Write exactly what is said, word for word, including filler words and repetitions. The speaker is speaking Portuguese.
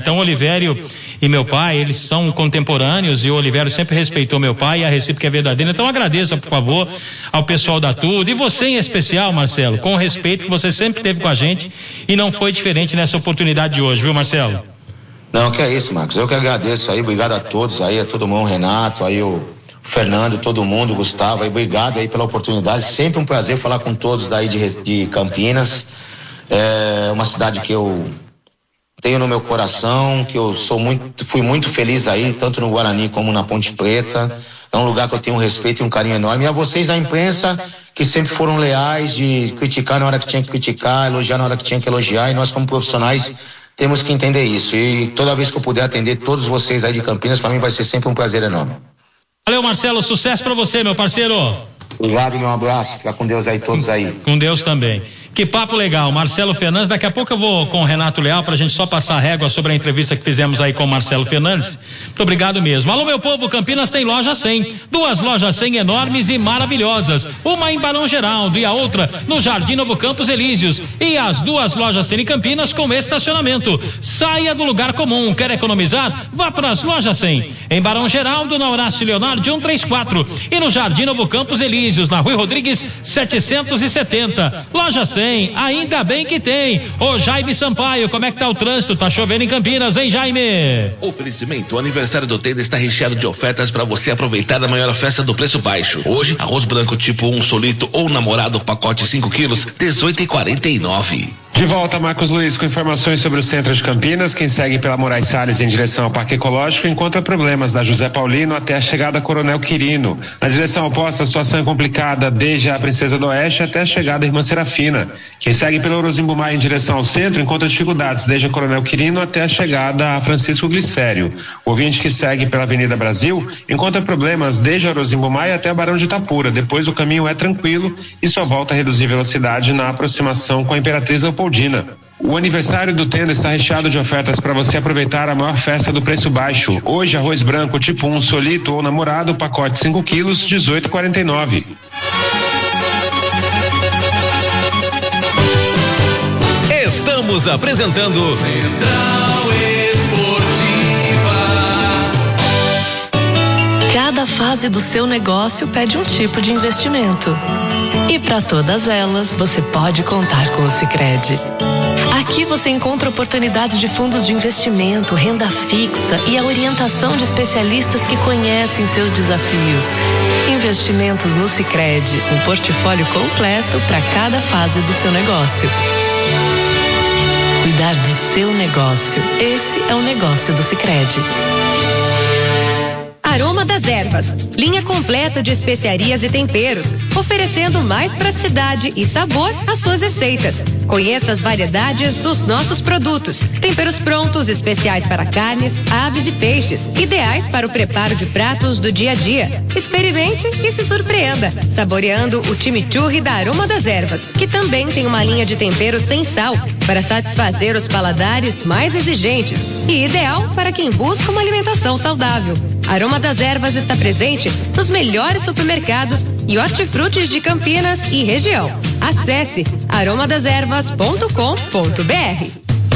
Então o Olivério e meu pai, eles são contemporâneos e o Olivério sempre respeitou meu pai e a recíproca é verdadeira. Então agradeça, por favor, ao pessoal da Tudo e você em especial, Marcelo, com o respeito que você sempre teve com a gente e não foi diferente nessa oportunidade de hoje, viu, Marcelo? Não, que é isso, Marcos. Eu que agradeço aí, obrigado a todos aí, a todo mundo, Renato, aí o Fernando, todo mundo, Gustavo, aí, obrigado aí pela oportunidade. Sempre um prazer falar com todos daí de, de Campinas. É uma cidade que eu tenho no meu coração, que eu sou muito, fui muito feliz aí, tanto no Guarani como na Ponte Preta. É um lugar que eu tenho um respeito e um carinho enorme. E a vocês, a imprensa, que sempre foram leais de criticar na hora que tinha que criticar, elogiar na hora que tinha que elogiar. E nós, como profissionais, temos que entender isso. E toda vez que eu puder atender todos vocês aí de Campinas, para mim vai ser sempre um prazer enorme. Valeu, Marcelo. Sucesso para você, meu parceiro. Obrigado, meu abraço. Fica com Deus aí, todos aí. Com Deus também. Que papo legal, Marcelo Fernandes. Daqui a pouco eu vou com o Renato Leal pra gente só passar a régua sobre a entrevista que fizemos aí com o Marcelo Fernandes. Muito obrigado mesmo. Alô, meu povo, Campinas tem loja cem. Duas lojas cem enormes e maravilhosas. Uma em Barão Geraldo e a outra no Jardim Novo Campos Elíseos. E as duas lojas cem em Campinas com estacionamento. Saia do lugar comum. Quer economizar? Vá para as lojas cem. Em Barão Geraldo, na Horácio Leonardo cento e trinta e quatro. E no Jardim Novo Campos Elíseos, na Rui Rodrigues setecentos e setenta. Loja cem. Ainda bem que tem. Ô Jaime Sampaio, como é que tá o trânsito? Tá chovendo em Campinas, hein, Jaime? Oferecimento, o aniversário do Tenda está recheado de ofertas para você aproveitar da maior festa do preço baixo. Hoje, arroz branco tipo um solito ou namorado, pacote cinco quilos, dezoito e quarenta e nove. De volta, Marcos Luiz, com informações sobre o centro de Campinas. Quem segue pela Moraes Salles em direção ao Parque Ecológico encontra problemas da José Paulino até a chegada Coronel Quirino. Na direção oposta, a situação é complicada desde a Princesa do Oeste até a chegada Irmã Serafina. Quem segue pelo Orozimbo-Maia em direção ao centro encontra dificuldades desde a Coronel Quirino até a chegada a Francisco Glicério. O ouvinte que segue pela Avenida Brasil encontra problemas desde a Orozimbo-Maia até a Barão de Itapura. Depois o caminho é tranquilo e só volta a reduzir velocidade na aproximação com a Imperatriz Leopoldina. O aniversário do Tenda está recheado de ofertas para você aproveitar a maior festa do preço baixo. Hoje, arroz branco tipo um solito ou namorado, pacote cinco quilos, dezoito e quarenta e nove. Estamos apresentando Central Esportiva. Cada fase do seu negócio pede um tipo de investimento. E para todas elas, você pode contar com o Sicredi. Aqui você encontra oportunidades de fundos de investimento, renda fixa e a orientação de especialistas que conhecem seus desafios. Investimentos no Sicredi, um portfólio completo para cada fase do seu negócio. Cuidar do seu negócio, esse é o negócio do Sicredi. Aroma das Ervas, linha completa de especiarias e temperos, oferecendo mais praticidade e sabor às suas receitas. Conheça as variedades dos nossos produtos. Temperos prontos, especiais para carnes, aves e peixes, ideais para o preparo de pratos do dia a dia. Experimente e se surpreenda, saboreando o chimichurri da Aroma das Ervas, que também tem uma linha de temperos sem sal, para satisfazer os paladares mais exigentes e ideal para quem busca uma alimentação saudável. Aroma das Ervas está presente nos melhores supermercados e hortifrutis de Campinas e região. Acesse aroma das ervas ponto com ponto br.